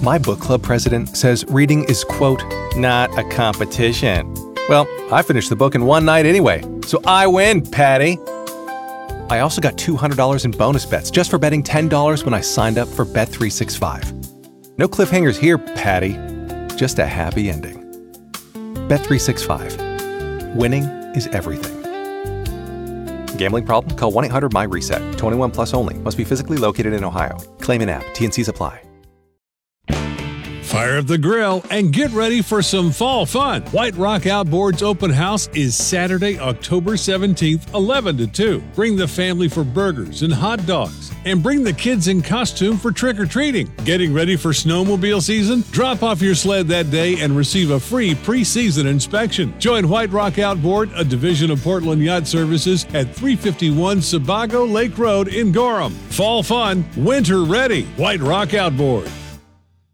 My book club president says reading is, quote, not a competition. Well, I finished the book in one night anyway, so I win, Patty. I also got $200 in bonus bets just for betting $10 when I signed up for Bet365. No cliffhangers here, Patty. Just a happy ending. Bet365. Winning is everything. Gambling problem? Call 1-800-MY-RESET. 21 plus only. Must be physically located in Ohio. Claim in app. T&Cs apply. Fire up the grill and get ready for some fall fun. White Rock Outboards Open House is Saturday, October 17th, 11 to 2. Bring the family for burgers and hot dogs. And bring the kids in costume for trick-or-treating. Getting ready for snowmobile season? Drop off your sled that day and receive a free pre-season inspection. Join White Rock Outboard, a division of Portland Yacht Services, at 351 Sebago Lake Road in Gorham. Fall fun, winter ready. White Rock Outboard.